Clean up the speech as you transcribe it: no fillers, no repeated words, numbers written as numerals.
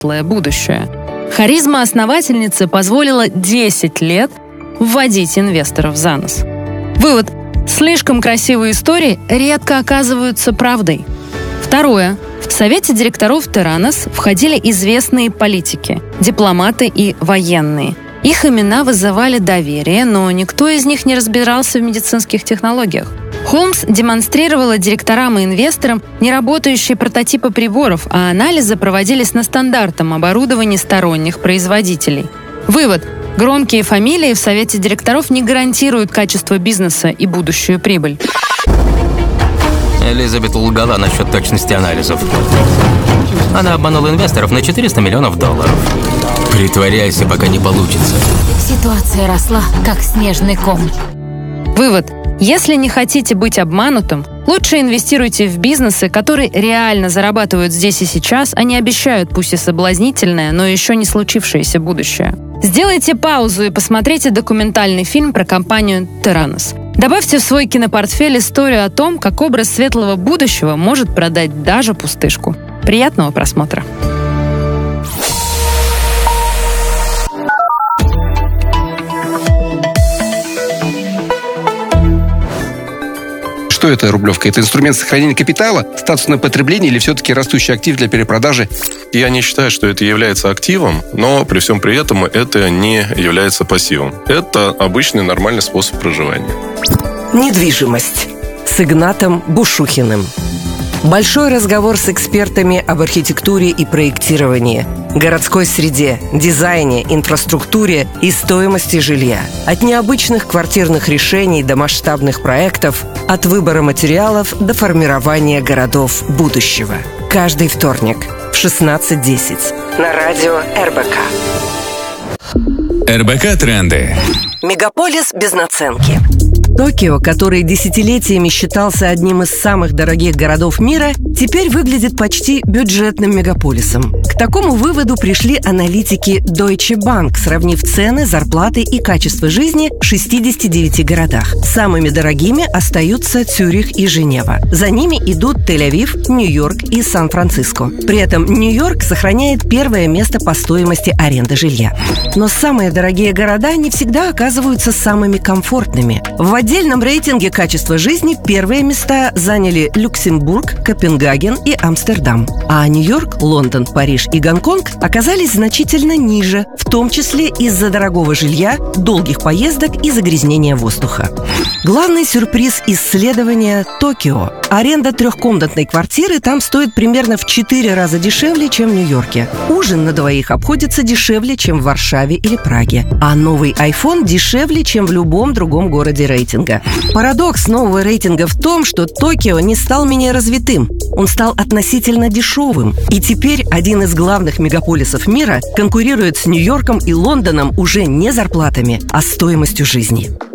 светлое будущее. Харизма основательницы позволила 10 лет вводить инвесторов за нос. Вывод. Слишком красивые истории редко оказываются правдой. Второе. В совете директоров Теранос входили известные политики, дипломаты и военные. Их имена вызывали доверие, но никто из них не разбирался в медицинских технологиях. Холмс демонстрировала директорам и инвесторам неработающие прототипы приборов, а анализы проводились на стандартном оборудовании сторонних производителей. Вывод. Громкие фамилии в совете директоров не гарантируют качество бизнеса и будущую прибыль. Элизабет лгала насчет точности анализов. Она обманула инвесторов на $400 миллионов. Притворяйся, пока не получится. Ситуация росла, как снежный ком. Вывод. Если не хотите быть обманутым, лучше инвестируйте в бизнесы, которые реально зарабатывают здесь и сейчас, а не обещают пусть и соблазнительное, но еще не случившееся будущее. Сделайте паузу и посмотрите документальный фильм про компанию Теранос. Добавьте в свой кинопортфель историю о том, как образ светлого будущего может продать даже пустышку. Приятного просмотра! Что это рублевка? Это инструмент сохранения капитала, статусное потребление или все-таки растущий актив для перепродажи? Я не считаю, что это является активом, но при всем при этом это не является пассивом. Это обычный нормальный способ проживания. Недвижимость с Игнатом Бушухиным. Большой разговор с экспертами об архитектуре и проектировании, городской среде, дизайне, инфраструктуре и стоимости жилья. От необычных квартирных решений до масштабных проектов, от выбора материалов до формирования городов будущего. Каждый вторник в 16:10 на радио РБК. РБК Тренды. Мегаполис без наценки. Токио, который десятилетиями считался одним из самых дорогих городов мира, теперь выглядит почти бюджетным мегаполисом. К такому выводу пришли аналитики Deutsche Bank, сравнив цены, зарплаты и качество жизни в 69 городах. Самыми дорогими остаются Цюрих и Женева. За ними идут Тель-Авив, Нью-Йорк и Сан-Франциско. При этом Нью-Йорк сохраняет первое место по стоимости аренды жилья. Но самые дорогие города не всегда оказываются самыми комфортными. В отдельном рейтинге качества жизни первые места заняли Люксембург, Копенгаген и Амстердам. А Нью-Йорк, Лондон, Париж и Гонконг оказались значительно ниже, в том числе из-за дорогого жилья, долгих поездок и загрязнения воздуха. Главный сюрприз исследования – Токио. Аренда трехкомнатной квартиры там стоит примерно в 4 раза дешевле, чем в Нью-Йорке. Ужин на двоих обходится дешевле, чем в Варшаве или Праге. А новый iPhone дешевле, чем в любом другом городе рейтинга. Парадокс нового рейтинга в том, что Токио не стал менее развитым. Он стал относительно дешевым. И теперь один из главных мегаполисов мира конкурирует с Нью-Йорком и Лондоном уже не зарплатами, а стоимостью жизни.